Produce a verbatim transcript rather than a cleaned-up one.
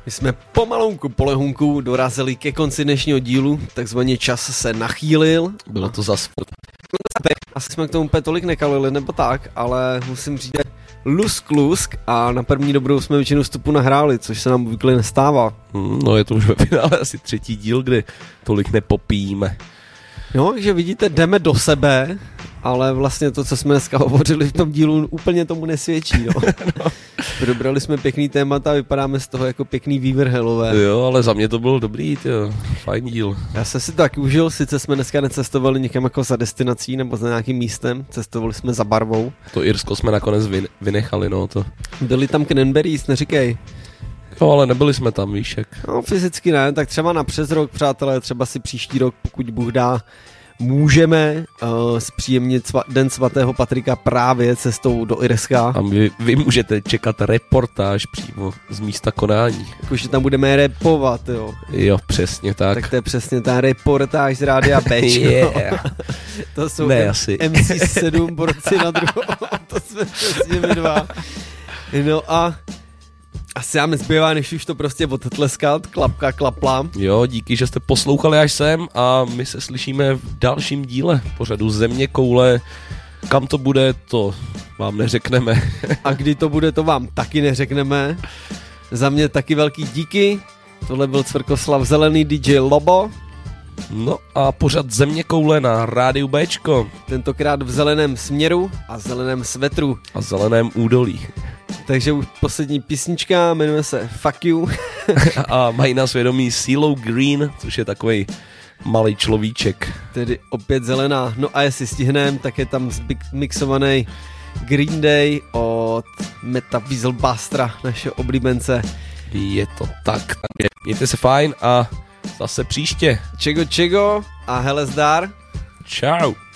My jsme pomalonku, polehunku dorazili ke konci dnešního dílu, takzvaně čas se nachýlil. Bylo to zas. Asi jsme k tomu úplně tolik nekalili, nebo tak, ale musím říct, že lusk lusk a na první dobrou jsme většinu vstupu nahráli, což se nám obvykle nestává. Hmm, no je to už ve finále asi třetí díl, kdy tolik nepopijíme. No, že vidíte, jdeme do sebe, ale vlastně to, co jsme dneska hovořili v tom dílu, úplně tomu nesvědčí, no. no. Probrali jsme pěkný témata a vypadáme z toho jako pěkný vývrhelové. Jo, ale za mě to byl dobrý, tyjo. Fajn díl. Já jsem si to taky užil, sice jsme dneska necestovali někam jako za destinací nebo za nějakým místem, cestovali jsme za barvou. To Irsko jsme nakonec vynechali, no to. Byli tam Cranberries, neříkej. No, ale nebyli jsme tam, víš jak. No, fyzicky ne, tak třeba na přes rok, přátelé, třeba si příští rok, pokud Bůh dá, můžeme uh, zpříjemnit sva- Den svatého Patrika právě cestou do Irska. A vy, vy můžete čekat reportáž přímo z místa konání. Jakože tam budeme repovat, jo. Jo, přesně tak. Tak to je přesně ta reportáž z Rádia Béčko. Yeah. To jsou ne, M- asi. M C sedm borci na druhou. To jsme přesně my dva. No a asi nám nezbývá, než už to prostě odtleskat, klapka, klapla. Jo, díky, že jste poslouchali až sem a my se slyšíme v dalším díle pořadu Země koule. Kam to bude, to vám neřekneme. A kdy to bude, to vám taky neřekneme. Za mě taky velký díky. Tohle byl Cvrkoslav Zelený D J Lobo. No a pořad Země koule na Rádiu Béčko. Tentokrát v zeleném směru a zeleném svetru. A zeleném údolí. Takže už poslední písnička, jmenuje se Fuck You. A mají na svědomí CeeLo Green, což je takovej malý človíček. Tedy opět zelená. No a jestli stihnem, tak je tam mixovaný Green Day od Meta Weaselbustera, naše oblíbence. Je to tak. Mějte se fajn a zase příště. Čego čego a hele zdar. Čau.